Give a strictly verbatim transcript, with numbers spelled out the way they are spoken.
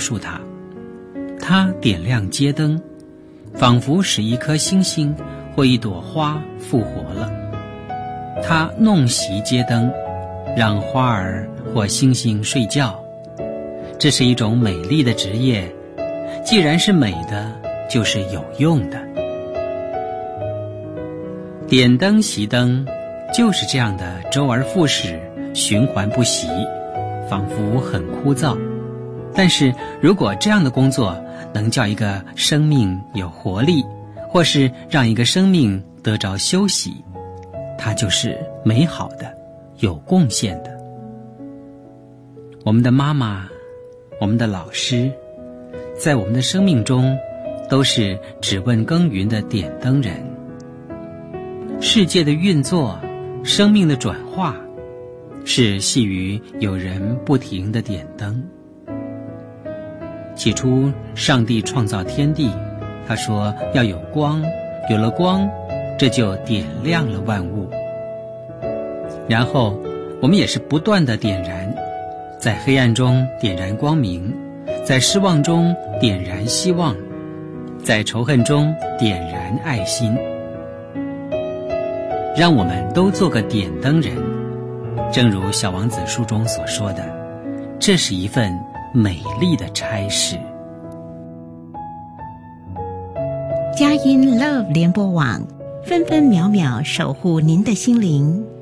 述他。他点亮街灯，仿佛使一颗星星或一朵花复活了。他弄熄街灯，让花儿或星星睡觉。这是一种美丽的职业，既然是美的，就是有用的。点灯熄灯就是这样的周而复始，循环不息，仿佛很枯燥。但是如果这样的工作能叫一个生命有活力，或是让一个生命得着休息，它就是美好的，有贡献的。我们的妈妈，我们的老师，在我们的生命中都是只问耕耘的点灯人。世界的运作，生命的转化，是系于有人不停地点灯。起初上帝创造天地，他说要有光，有了光，这就点亮了万物。然后我们也是不断地点燃，在黑暗中点燃光明，在失望中点燃希望，在仇恨中点燃爱心。让我们都做个点灯人，正如《小王子》书中所说的，这是一份美丽的差事。 佳音 Love 联播网，分分秒秒守护您的心灵。